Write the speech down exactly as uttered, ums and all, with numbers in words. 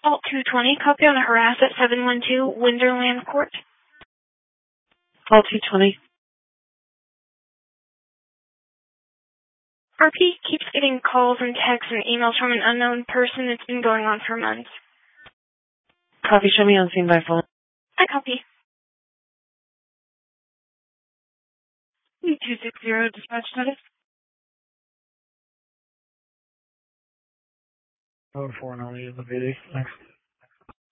Alt two twenty, copy on a harass at seven one two Winterland Court. Alt two twenty. R P keeps getting calls and texts and emails from an unknown person. It's been going on for months. Copy, show me on scene by phone. I copy. two six zero, dispatch status. Oh, four, no, the V D. Thanks.